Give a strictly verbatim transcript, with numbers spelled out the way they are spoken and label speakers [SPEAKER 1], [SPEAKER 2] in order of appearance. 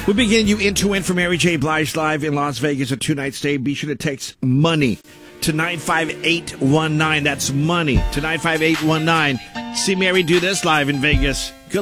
[SPEAKER 1] We begin you into in for Mary J. Blige live in Las Vegas, a two-night stay. Be sure to text money to nine five eight one nine. That's money to nine five eight one nine. See Mary do this live in Vegas.